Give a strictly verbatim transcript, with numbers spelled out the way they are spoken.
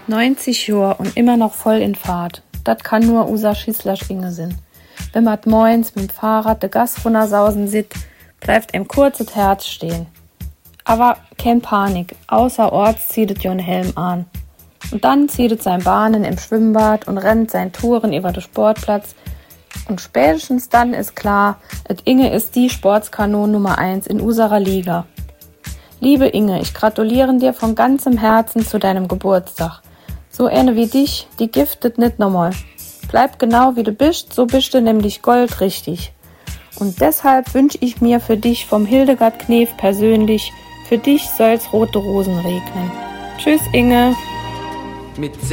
neunzig Jahre und immer noch voll in Fahrt. Das kann nur unser Schisslasch Inge sein. Wenn man moins mit dem Fahrrad de Gas runtersausen sieht, bleibt ihm kurzes Herz stehen. Aber kein Panik, außerorts zieht es Jon Helm an. Und dann zieht es sein Bahnen im Schwimmbad und rennt sein Touren über den Sportplatz. Und spätestens dann ist klar, et Inge ist die Sportskanon Nummer eins in unserer Liga. Liebe Inge, ich gratuliere dir von ganzem Herzen zu deinem Geburtstag. So eine wie dich, die giftet nicht nochmal. Bleib genau wie du bist, so bist du nämlich goldrichtig. Und deshalb wünsche ich mir für dich vom Hildegard Knef persönlich, für dich soll's rote Rosen regnen. Tschüss Inge. Mit